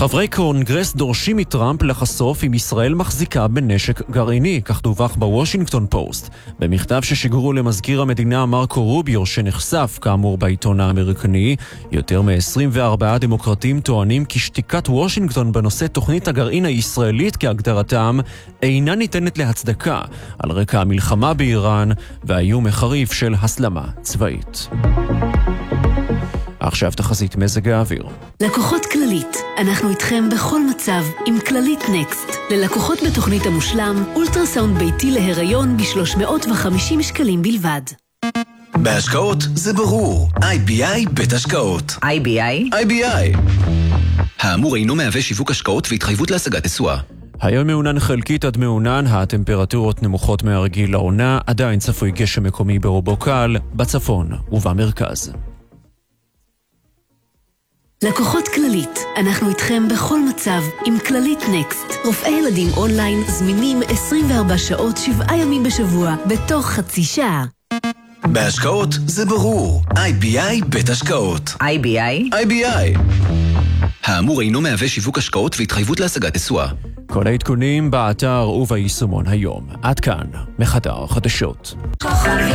חברי קונגרס דורשים מטראמפ לחשוף אם ישראל מחזיקה בנשק גרעיני, כך דווח בוושינגטון פוסט. במכתב ששיגרו למזכיר המדינה מרקו רוביו שנחשף כאמור בעיתון האמריקני, יותר מ-24 דמוקרטים טוענים כי שתיקת וושינגטון בנושא תוכנית הגרעין הישראלית כהגדרתם אינה ניתנת להצדקה על רקע המלחמה באיראן והאיום החריף של הסלמה צבאית. עכשיו תחזית מזג האוויר. לקוחות כללית, אנחנו איתכם בכל מצב עם כללית נקסט. ללקוחות בתוכנית המושלם, אולטרסאונד ביתי להיריון ב-350 שקלים בלבד. בהשקעות זה ברור. IBI בית השקעות. IBI. האמור אינו מהווה שיווק השקעות והתחייבות להשגת תשואה. היום מעונן חלקית עד מעונן, הטמפרטורות נמוכות מהרגיל לעונה, עדיין צפוי גשם מקומי ברובו קל, בצפון ובמרכז. לקוחות כללית, אנחנו איתכם בכל מצב עם כללית נקסט. רופאי ילדים אונליין זמינים 24 שעות 7 ימים בשבוע בתוך חצי שעה. בהשקעות זה ברור. IBI בית השקעות. IBI. האמור אינו מהווה שיווק השקעות והתחייבות להשגת תשואה. כל העדכונים באתר וביישומון היום. עד כאן, מחדר חדשות.